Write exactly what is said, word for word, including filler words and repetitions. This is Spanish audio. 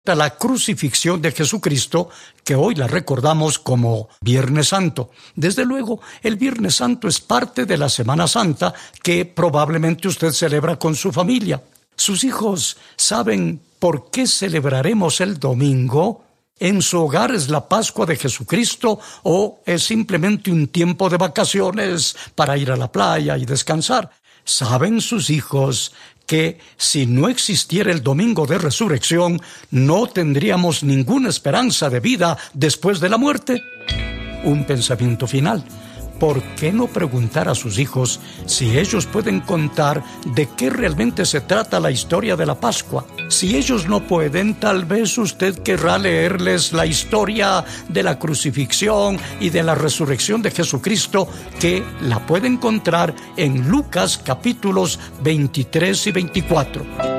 la crucifixión de Jesucristo, que hoy la recordamos como Viernes Santo. Desde luego, el Viernes Santo es parte de la Semana Santa que probablemente usted celebra con su familia. ¿Sus hijos saben por qué celebraremos el domingo? ¿En su hogar es la Pascua de Jesucristo o es simplemente un tiempo de vacaciones para ir a la playa y descansar? ¿Saben sus hijos que si no existiera el domingo de resurrección, no tendríamos ninguna esperanza de vida después de la muerte? Un pensamiento final. ¿Por qué no preguntar a sus hijos si ellos pueden contar de qué realmente se trata la historia de la Pascua? Si ellos no pueden, tal vez usted querrá leerles la historia de la crucifixión y de la resurrección de Jesucristo, que la puede encontrar en Lucas capítulos veintitrés y veinticuatro.